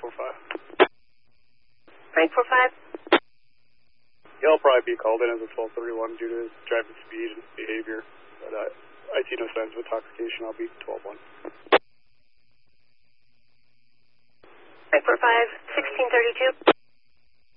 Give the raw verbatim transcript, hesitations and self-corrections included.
four five. nine four five? He'll probably be called in as a twelve thirty-one due to his driving speed and behavior. But uh, I see no signs of intoxication. I'll be twelve one. nine four five, sixteen thirty-two.